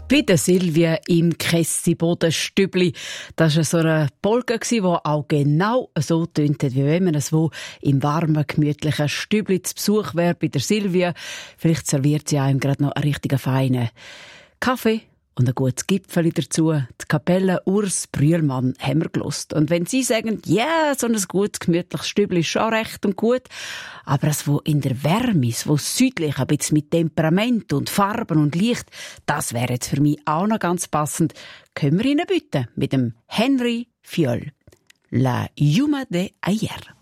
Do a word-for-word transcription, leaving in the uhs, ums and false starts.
Bei der Silvia im Kessi-Boden-Stübli. Das war so eine Polka, die auch genau so tönt, wie wenn man es wo im warmen, gemütlichen Stübli zu Besuch wäre bei der Silvia. Vielleicht serviert sie einem gerade noch einen richtigen feinen Kaffee und ein gutes Gipfeli dazu. Die Kapelle Urs Brühlmann haben wir gelost. Und wenn Sie sagen, ja, yeah, so ein gutes, gemütliches Stübli ist schon recht und gut, aber das, wo in der Wärme, wo südlich, ein bisschen mit Temperament und Farben und Licht, das wäre jetzt für mich auch noch ganz passend, können wir Ihnen bieten mit dem Henry Fiol. La Yuma de Ayer.